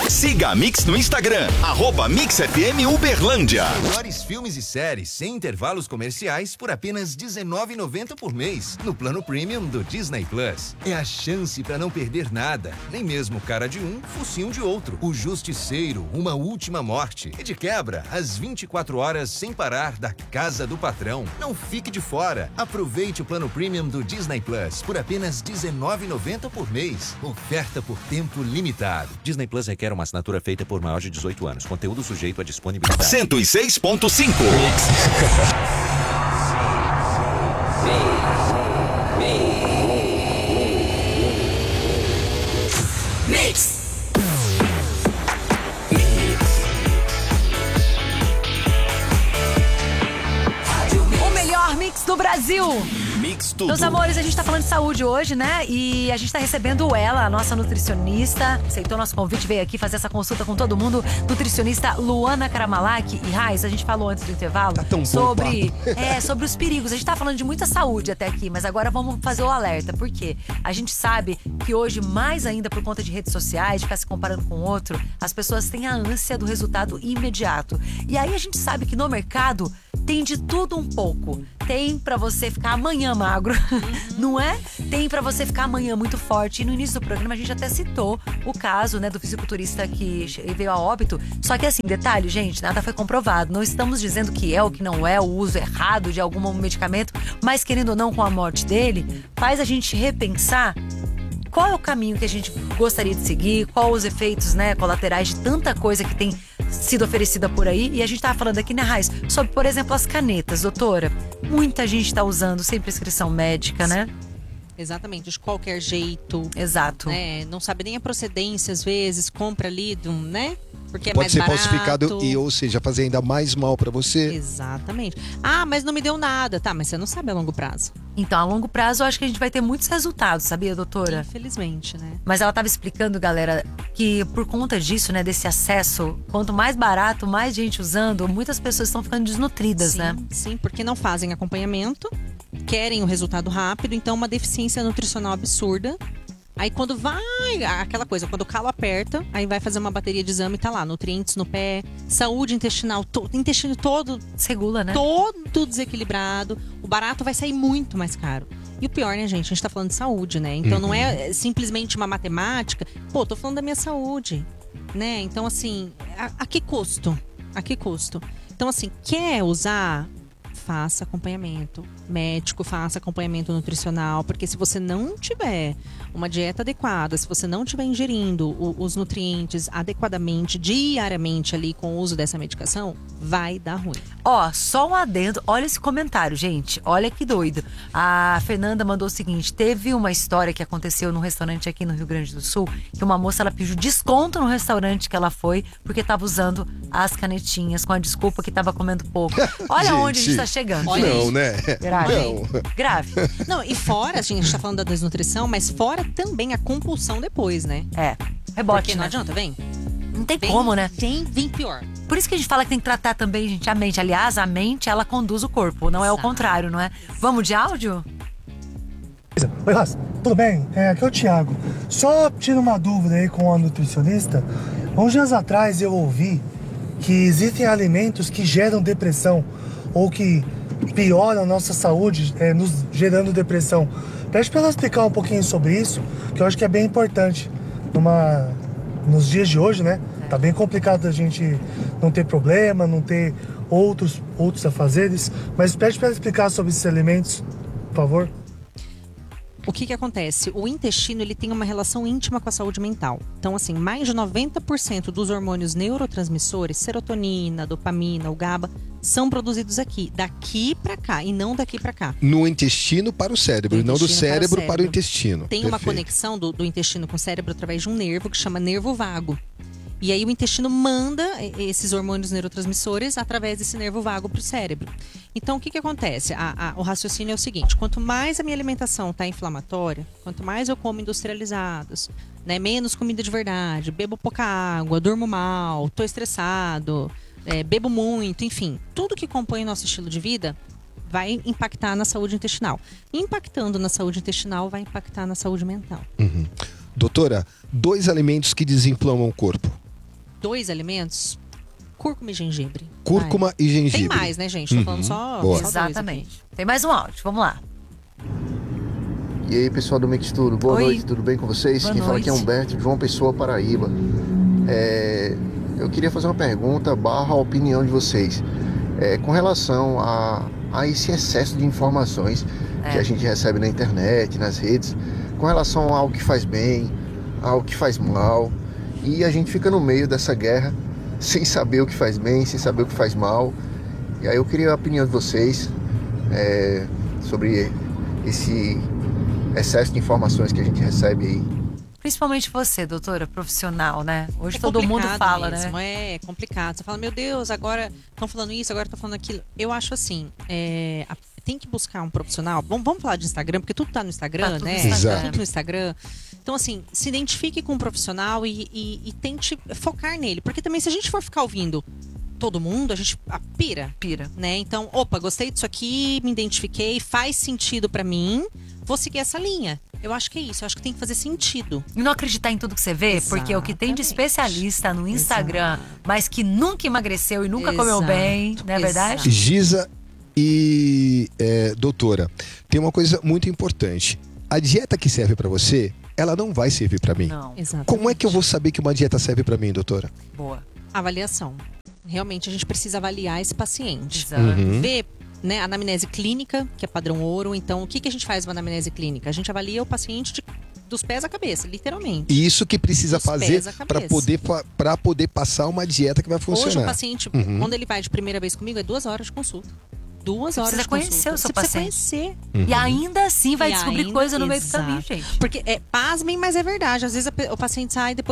Siga a Mix no Instagram, @MixFM Uberlândia. Melhores filmes e séries sem intervalos comerciais por apenas R$19,90 por mês. No plano Premium do Disney Plus. É a chance para não perder nada, nem mesmo cara de um, focinho de outro. O Justiceiro, Uma Última Morte. E de quebra, as 24 horas sem parar da Casa do Patrão. Não fique de fora. Aproveite o plano Premium do Disney Plus por apenas R$19,90 por mês. Oferta por tempo limitado. Disney Plus requer uma assinatura feita por maior de 18 anos. Conteúdo sujeito à disponibilidade. 106.5 Mix. O melhor mix do Brasil. Mix tudo. Meus amores, a gente tá falando de saúde hoje, né? E a gente tá recebendo ela, a nossa nutricionista. Aceitou nosso convite, veio aqui fazer essa consulta com todo mundo. Nutricionista Luana Karamalak. E Raiz, a gente falou antes do intervalo sobre os perigos. A gente tá falando de muita saúde até aqui, mas agora vamos fazer o alerta. Por quê? A gente sabe que hoje, mais ainda por conta de redes sociais, de ficar se comparando com o outro, as pessoas têm a ânsia do resultado imediato. E aí a gente sabe que no mercado tem de tudo um pouco. Tem pra você ficar amanhã magro, não é? Tem pra você ficar amanhã muito forte. E no início do programa a gente até citou o caso, né, do fisiculturista que veio a óbito. Só que assim, detalhe, gente, nada foi comprovado. Não estamos dizendo que é ou que não é o uso errado de algum medicamento, mas querendo ou não, com a morte dele, faz a gente repensar qual é o caminho que a gente gostaria de seguir, quais os efeitos, né, colaterais de tanta coisa que tem sido oferecida por aí. E a gente tava falando aqui, né, Raiz, sobre, por exemplo, as canetas, doutora. Muita gente tá usando sem prescrição médica, né? Exatamente, de qualquer jeito. Exato. Né? Não sabe nem a procedência, às vezes, compra ali, né? Porque é Pode mais ser barato. falsificado e, ou seja, fazer ainda mais mal pra você. Exatamente. Ah, mas não me deu nada. Tá, mas você não sabe a longo prazo. Então, a longo prazo, eu acho que a gente vai ter muitos resultados, sabia, doutora? Infelizmente, né? Mas ela estava explicando, galera, que por conta disso, né, desse acesso, quanto mais barato, mais gente usando, muitas pessoas estão ficando desnutridas, Sim, né? Sim, porque não fazem acompanhamento, querem o resultado rápido, então uma deficiência nutricional absurda. Aí quando vai, aquela coisa, quando o calo aperta, aí vai fazer uma bateria de exame e tá lá, nutrientes no pé, saúde intestinal, intestino todo Segula, né? todo desequilibrado, o barato vai sair muito mais caro. E o pior, né, gente, a gente tá falando de saúde, né? Então não é simplesmente uma matemática, pô, tô falando da minha saúde, né? Então assim, a que custo? A que custo? Então assim, quer usar? Faça acompanhamento médico, faça acompanhamento nutricional, porque se você não tiver uma dieta adequada, se você não estiver ingerindo os nutrientes adequadamente, diariamente ali com o uso dessa medicação, vai dar ruim. Ó, só um adendo, olha esse comentário, gente, olha que doido. A Fernanda mandou o seguinte, teve uma história que aconteceu num restaurante aqui no Rio Grande do Sul, que uma moça, ela pediu desconto no restaurante que ela foi, porque tava usando as canetinhas, com a desculpa que tava comendo pouco. Olha Gente, onde a gente tá chegando. Olha não, né? Grave. Não. Grave. Não, e fora, a gente tá falando da desnutrição, mas fora também a compulsão depois, né? É, rebote, Porque não né? adianta, vem. Não tem como, né? Vem pior. Por isso que a gente fala que tem que tratar também, gente, a mente. Aliás, a mente, ela conduz o corpo, não é o contrário, não é? Vamos de áudio? Oi, Raça, tudo bem? Aqui é o Thiago. Só tiro uma dúvida aí com a nutricionista. Uns dias atrás eu ouvi que existem alimentos que geram depressão ou que pioram a nossa saúde, nos gerando depressão. Pede para ela explicar um pouquinho sobre isso, que eu acho que é bem importante nos dias de hoje, né? Tá bem complicado a gente não ter problema, não ter outros afazeres, mas pede para ela explicar sobre esses alimentos, por favor. O que acontece? O intestino, ele tem uma relação íntima com a saúde mental. Então, assim, mais de 90% dos hormônios neurotransmissores, serotonina, dopamina, o GABA, são produzidos aqui, daqui pra cá e não daqui pra cá. No intestino para o cérebro, não do cérebro para o intestino. Tem uma conexão do intestino com o cérebro através de um nervo que chama nervo vago. E aí o intestino manda esses hormônios neurotransmissores através desse nervo vago para o cérebro. Então o que acontece? O raciocínio é o seguinte: quanto mais a minha alimentação está inflamatória, quanto mais eu como industrializados, né, menos comida de verdade, bebo pouca água, durmo mal, estou estressado, bebo muito, enfim, tudo que compõe o nosso estilo de vida vai impactar na saúde intestinal. Impactando na saúde intestinal, vai impactar na saúde mental. Doutora, 2 alimentos que desinflamam o corpo. 2 alimentos, cúrcuma e gengibre. Cúrcuma e gengibre. Tem mais, né, gente? Tô falando só Boa. dois Exatamente. Tem mais um áudio, vamos lá. E aí, pessoal do Mixtudo, boa Oi. noite, tudo bem com vocês? Boa Quem fala aqui é noite. Humberto, de João Pessoa, Paraíba. Eu queria fazer uma pergunta / a opinião de vocês. Com relação a esse excesso de informações que a gente recebe na internet, nas redes, com relação ao que faz bem, ao que faz mal, e a gente fica no meio dessa guerra, sem saber o que faz bem, sem saber o que faz mal. E aí eu queria a opinião de vocês sobre esse excesso de informações que a gente recebe aí. Principalmente você, doutora, profissional, né? Hoje todo mundo complicado fala, mesmo, né? É complicado. Você fala, meu Deus, agora estão falando isso, agora estão falando aquilo. Eu acho assim, tem que buscar um profissional. Vamos falar de Instagram, porque tudo tá no Instagram, Tá tudo no né? Instagram. Tá tudo no Instagram. Então, assim, se identifique com um profissional e tente focar nele. Porque também, se a gente for ficar ouvindo todo mundo, a gente pira, né? Então, opa, gostei disso aqui, me identifiquei, faz sentido pra mim, vou seguir essa linha. Eu acho que é isso, eu acho que tem que fazer sentido. E não acreditar em tudo que você vê, porque o que tem de especialista no Instagram, mas que nunca emagreceu e nunca comeu bem, não é verdade? Giza e doutora, tem uma coisa muito importante. A dieta que serve pra você, ela não vai servir pra mim. Não. Exatamente. Como é que eu vou saber que uma dieta serve pra mim, doutora? Boa. Avaliação. Realmente a gente precisa avaliar esse paciente. Exato. Ver, né, a anamnese clínica, que é padrão ouro. Então, o que a gente faz na anamnese clínica? A gente avalia o paciente dos pés à cabeça, literalmente. E isso que precisa Dos fazer pés à para cabeça. poder passar uma dieta que vai funcionar. Hoje o paciente, quando ele vai de primeira vez comigo, é 2 horas de consulta. 2 horas precisa de conhecer consulta. o seu Você precisa paciente. conhecer. E ainda assim vai E descobrir ainda- coisa no meio do exato. caminho, gente. Porque, pasmem, mas é verdade. Às vezes o paciente sai depois